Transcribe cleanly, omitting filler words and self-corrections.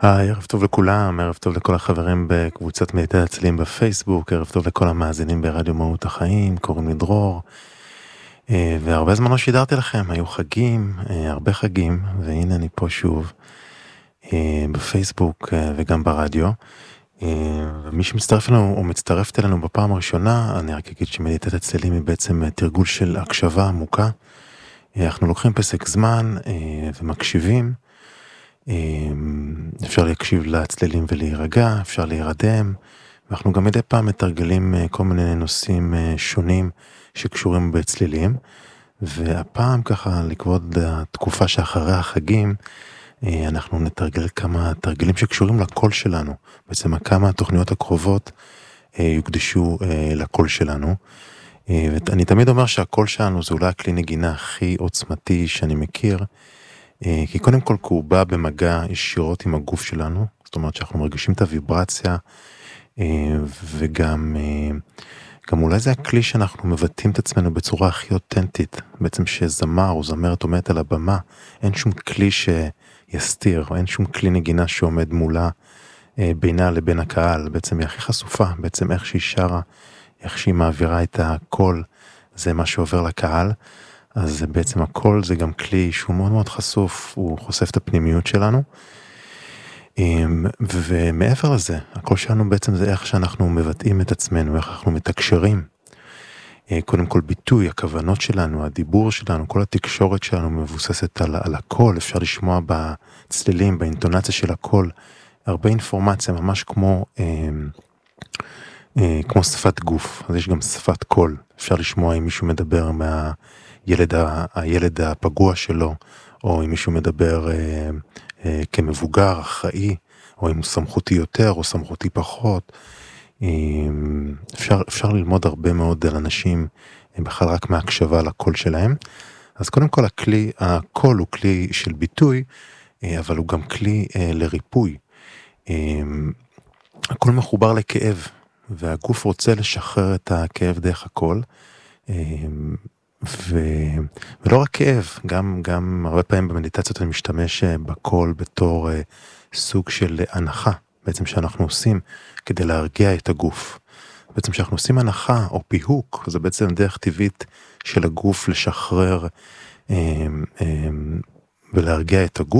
ערב טוב לכולם, ערב טוב לכל החברים בקבוצת מדיטציה צלילים בפייסבוק, ערב טוב לכל המאזינים ברדיו מהות החיים, קוראים לי דרור, והרבה זמן לא שידרתי לכם, היו חגים, הרבה חגים, והנה אני פה שוב, בפייסבוק וגם ברדיו, ומי שמצטרף אלינו או מצטרפת אלינו בפעם הראשונה, אני רק אגיד שמדיטציה צלילים היא בעצם תרגול של הקשבה עמוקה, אנחנו לוקחים פסק זמן ומקשיבים, אפשר להקשיב לצלילים ולהירגע, אפשר להירדם, ואנחנו גם מדי פעם מתרגלים כל מיני נושאים שונים שקשורים בצלילים, והפעם ככה לכבוד התקופה שאחרי החגים, אנחנו נתרגל כמה תרגלים שקשורים לקול שלנו, בעצם כמה התוכניות הקרובות יוקדשו לקול שלנו, ואני תמיד אומר שהקול שלנו זה אולי הכלי נגינה הכי עוצמתי שאני מכיר, כי קודם כל הוא בא במגע ישירות עם הגוף שלנו, זאת אומרת שאנחנו מרגישים את הוויברציה, וגם אולי זה הכלי שאנחנו מבטאים את עצמנו בצורה הכי אותנטית, בעצם שזמר או זמרת עומדת על הבמה, אין שום כלי שיסתיר, אין שום כלי נגינה שעומד מולה בינה לבין הקהל, בעצם היא הכי חשופה, בעצם איך שהיא שרה, איך שהיא מעבירה את הקול, זה מה שעובר לקהל, אז בעצם הקול זה גם כלי שהוא מאוד מאוד חשוף, הוא חושף את הפנימיות שלנו, ומעבר לזה, הקול שלנו בעצם זה איך שאנחנו מבטאים את עצמנו, איך אנחנו מתקשרים, קודם כל ביטוי, הכוונות שלנו, הדיבור שלנו, כל התקשורת שלנו מבוססת על הקול, אפשר לשמוע בצלילים, באינטונציה של הקול, הרבה אינפורמציה, ממש כמו שפת גוף, אז יש גם שפת קול, אפשר לשמוע אם מישהו מדבר הילד הפגוע שלו, או אם מישהו מדבר כמבוגר, אחראי, או אם הוא סמכותי יותר או סמכותי פחות. אפשר ללמוד הרבה מאוד על אנשים, בכלל רק מהקשבה לקול שלהם. אז קודם כל הקול הוא כלי של ביטוי, אבל הוא גם כלי לריפוי. הקול מחובר לכאב, והגוף רוצה לשחרר את הכאב דרך הקול, ולא רק כאב, גם הרבה פעמים במדיטציות אני משתמש בקול בתור סוג של הנחה, בעצם שאנחנו עושים כדי להרגיע את הגוף. בעצם שאנחנו עושים הנחה או פיהוק, זה בעצם דרך טבעית של הגוף לשחרר ולהרגיע את הגוף.